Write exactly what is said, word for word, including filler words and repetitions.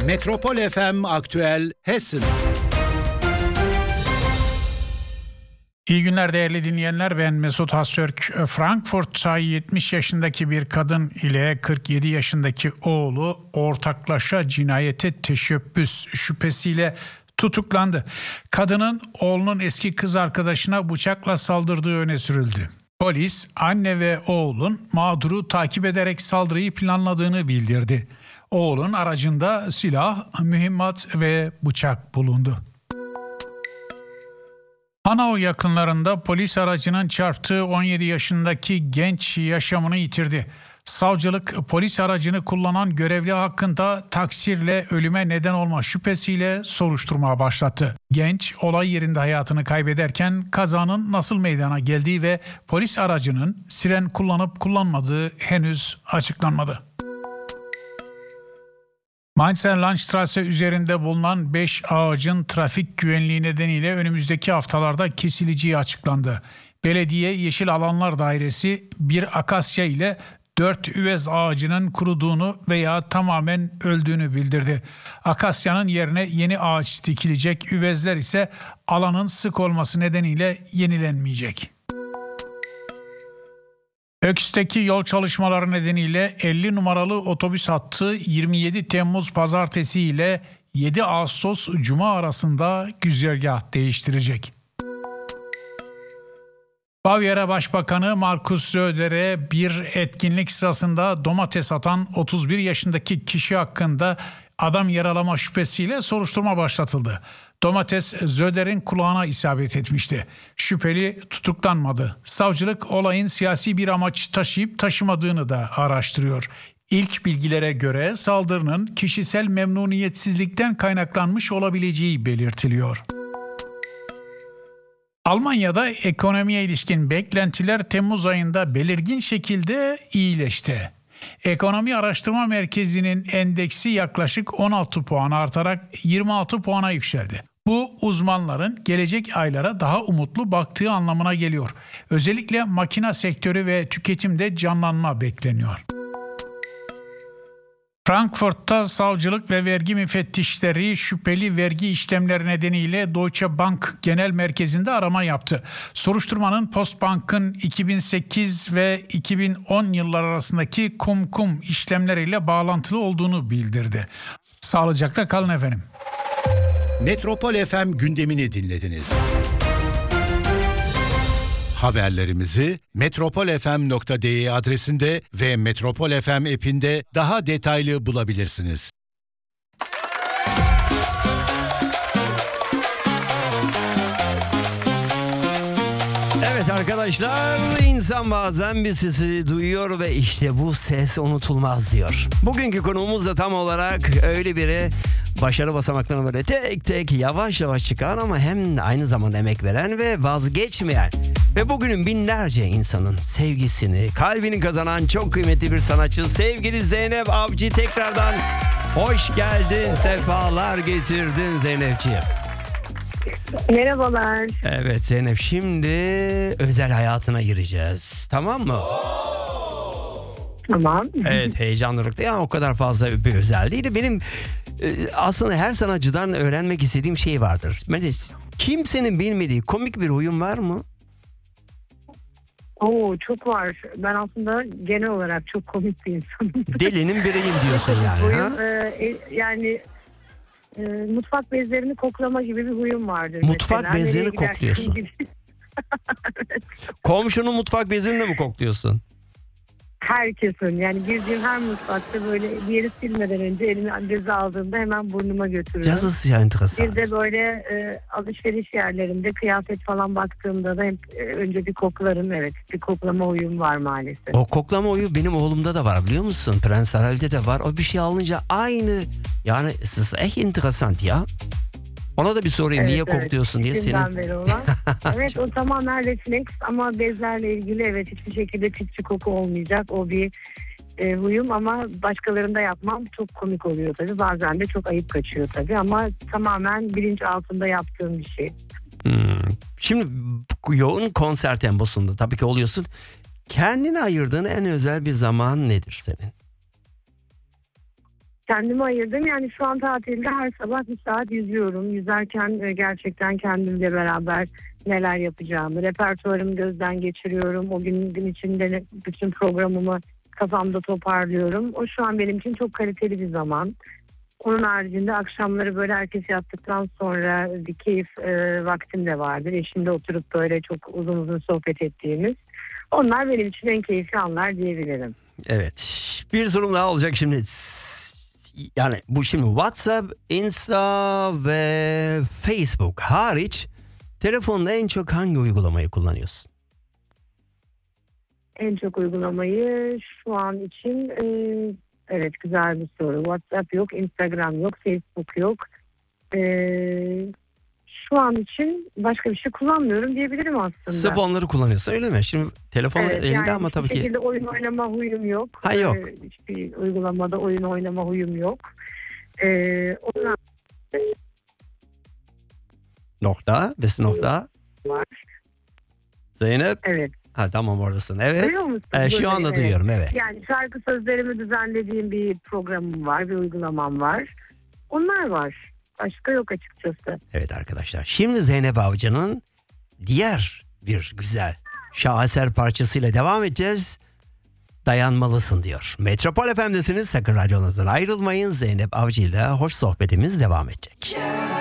Metropol F M Aktüel Hessen. İyi günler değerli dinleyenler, ben Mesut Hasörk. Frankfurt'ta yetmiş yaşındaki bir kadın ile kırk yedi yaşındaki oğlu ortaklaşa cinayete teşebbüs şüphesiyle tutuklandı. Kadının oğlunun eski kız arkadaşına bıçakla saldırdığı öne sürüldü. Polis anne ve oğlun mağduru takip ederek saldırıyı planladığını bildirdi. Oğlun aracında silah, mühimmat ve bıçak bulundu. Hanau yakınlarında polis aracının çarptığı on yedi yaşındaki genç yaşamını yitirdi. Savcılık polis aracını kullanan görevli hakkında taksirle ölüme neden olma şüphesiyle soruşturma başlattı. Genç olay yerinde hayatını kaybederken kazanın nasıl meydana geldiği ve polis aracının siren kullanıp kullanmadığı henüz açıklanmadı. Mainzer Landstraße üzerinde bulunan beş ağacın trafik güvenliği nedeniyle önümüzdeki haftalarda kesileceği açıklandı. Belediye Yeşil Alanlar Dairesi bir akasya ile dört üvez ağacının kuruduğunu veya tamamen öldüğünü bildirdi. Akasyanın yerine yeni ağaç dikilecek, üvezler ise alanın sık olması nedeniyle yenilenmeyecek. Öks'teki yol çalışmaları nedeniyle elli numaralı otobüs hattı yirmi yedi Temmuz Pazartesi ile yedi Ağustos Cuma arasında güzergah değiştirecek. Bavyera Başbakanı Markus Söder'e bir etkinlik sırasında domates atan otuz bir yaşındaki kişi hakkında adam yaralama şüphesiyle soruşturma başlatıldı. Domates Söder'in kulağına isabet etmişti. Şüpheli tutuklanmadı. Savcılık olayın siyasi bir amaç taşıyıp taşımadığını da araştırıyor. İlk bilgilere göre saldırının kişisel memnuniyetsizlikten kaynaklanmış olabileceği belirtiliyor. Almanya'da ekonomiye ilişkin beklentiler Temmuz ayında belirgin şekilde iyileşti. Ekonomi Araştırma Merkezi'nin endeksi yaklaşık on altı puan artarak yirmi altı puana yükseldi. Bu uzmanların gelecek aylara daha umutlu baktığı anlamına geliyor. Özellikle makina sektörü ve tüketimde canlanma bekleniyor. Frankfurt'ta savcılık ve vergi müfettişleri şüpheli vergi işlemleri nedeniyle Deutsche Bank Genel Merkezi'nde arama yaptı. Soruşturmanın Postbank'ın iki bin sekiz ve iki bin on yıllar arasındaki kum kum işlemleriyle bağlantılı olduğunu bildirdi. Sağlıcakla kalın efendim. Metropol F M gündemini dinlediniz. Haberlerimizi metropol f m nokta d e adresinde ve Metropol F M app'inde daha detaylı bulabilirsiniz. Evet arkadaşlar, insan bazen bir sesi duyuyor ve işte bu ses unutulmaz diyor. Bugünkü konuğumuz da tam olarak öyle biri. Başarı basamaklarına böyle tek tek yavaş yavaş çıkan ama hem aynı zamanda emek veren ve vazgeçmeyen ve bugünün binlerce insanın sevgisini, kalbini kazanan çok kıymetli bir sanatçı sevgili Zeynep Avcı. Tekrardan hoş geldin, sefalar getirdin Zeynepciğim. Merhabalar. Evet Zeynep, şimdi özel hayatına gireceğiz, tamam mı? Tamam. Evet, heyecanlılıkta yani o kadar fazla bir özel değil. Benim e, aslında her sanatçıdan öğrenmek istediğim şey vardır. Melis, kimsenin bilmediği komik bir huyun var mı? Oo, çok var. Ben aslında genel olarak çok komik bir insanım. Delinin biriyim diyorsun yani. Huyum, ha? e, yani e, mutfak bezlerini koklama gibi bir huyum vardır. Mutfak mesela. bezlerini Nereye kokluyorsun. gidersin? Evet. Komşunun mutfak bezini de mi kokluyorsun? Herkesin, yani girdiğim her mutfakta böyle bir yeri silmeden önce elimi bezi aldığımda hemen burnuma götürüyorum. Cazız ya, enteresan. Bir de böyle e, alışveriş yerlerinde kıyafet falan baktığımda da hep e, önce bir koklarım. Evet, bir koklama huyum var maalesef. O koklama huyu benim oğlumda da var, biliyor musun? Prens Harald'de de var. O bir şey alınca aynı, yani es ist echt interessant ya. Ona da bir sorayım, Evet, niye evet. kokluyorsun diye Küçüğümden senin. beri olan. Evet, o tamamen refleks ama bezlerle ilgili evet hiçbir şekilde pisçi koku olmayacak. O bir e, huyum ama başkalarında yapmam çok komik oluyor tabii. Bazen de çok ayıp kaçıyor tabii ama tamamen bilinç altında yaptığım bir şey. Hmm. Şimdi yoğun konser temposunda tabii ki oluyorsun. Kendine ayırdığın en özel bir zaman nedir senin? Kendime ayırdım. Yani şu an tatilde her sabah bir saat yüzüyorum. Yüzerken e, gerçekten kendimle beraber neler yapacağımı, repertuarımı gözden geçiriyorum. O gün, gün içinde ne- bütün programımı kafamda toparlıyorum. O şu an benim için çok kaliteli bir zaman. Onun haricinde akşamları böyle herkes yattıktan sonra bir keyif e, vaktim de vardır. Eşimle oturup böyle çok uzun uzun sohbet ettiğimiz. Onlar benim için en keyifli anlar diyebilirim. Evet. Bir sorum daha olacak şimdi. S- Yani bu şimdi WhatsApp, Insta ve Facebook hariç telefonda en çok hangi uygulamayı kullanıyorsun? En çok uygulamayı şu an için e, evet güzel bir soru. WhatsApp yok, Instagram yok, Facebook yok. E, şu an için başka bir şey kullanmıyorum diyebilirim aslında. Sırf onları kullanıyorsun öyle mi? Şimdi telefon Evet, elinde yani ama hiçbir tabii ki. şekilde oyun oynama huyum yok. Ha, yok. E, hiçbir uygulamada oyun oynama huyum yok. E, ondan Nokta. Besi nokta. var. Zeynep. Evet. Ha tamam oradasın. Evet. Duyuyor musun? Ee, şu Böyle, anda evet. duyuyorum evet. Yani şarkı sözlerimi düzenlediğim bir programım var, bir uygulamam var. Onlar var. Başka yok açıkçası. Evet arkadaşlar. Şimdi Zeynep Avcı'nın diğer bir güzel şaheser parçasıyla devam edeceğiz. Dayanmalısın diyor. Metropol F M'desiniz. Sakın radyonuzdan ayrılmayın. Zeynep Avcı ile hoş sohbetimiz devam edecek.